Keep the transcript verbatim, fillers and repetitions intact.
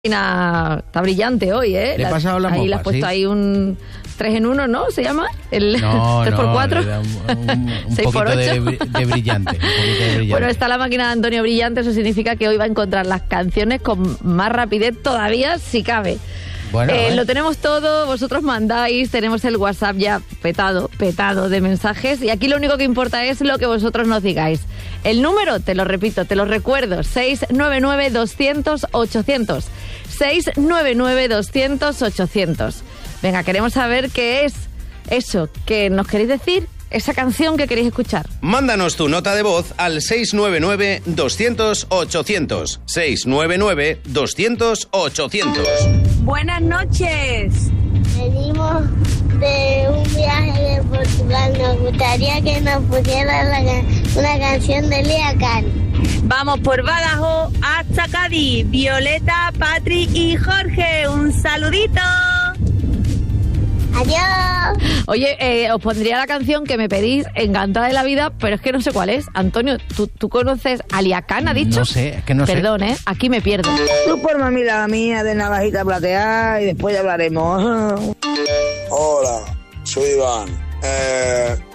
Está brillante hoy, ¿eh? Le he pasado la ahí mopa, le has puesto ¿sí? ahí un tres en uno, ¿no? ¿Se llama? El No, tres por cuatro. no, un, un, un seis por poquito de, ocho. de brillante, un poquito de brillante. Bueno, está la máquina de Antonio Brillante, eso significa que hoy va a encontrar las canciones con más rapidez todavía, si cabe. Bueno, eh, eh. Lo tenemos todo, vosotros mandáis, tenemos el WhatsApp ya petado, petado de mensajes y aquí lo único que importa es lo que vosotros nos digáis. El número, te lo repito, te lo recuerdo, seis nueve nueve, doscientos, ochocientos. seis nueve nueve, doscientos, ochocientos. Venga, queremos saber qué es eso que nos queréis decir, esa canción que queréis escuchar. Mándanos tu nota de voz al seis nueve nueve, doscientos, ochocientos. seis nueve nueve, doscientos, ochocientos. Buenas noches. Venimos de un viaje de Portugal. Nos gustaría que nos pusieran la, una canción de Lía Can. Vamos por Badajoz hasta Cádiz. Violeta, Patri y Jorge. Un saludito. Adiós. Oye, eh, os pondría la canción que me pedís, Encantada de la Vida, pero es que no sé cuál es. Antonio, ¿tú, tú conoces a Lía Can, ha dicho? No sé, es que no sé. Perdón, ¿eh? Aquí me pierdo. Tú por mami la mía de navajita plateada y después ya hablaremos. Hola, soy Iván. Eh,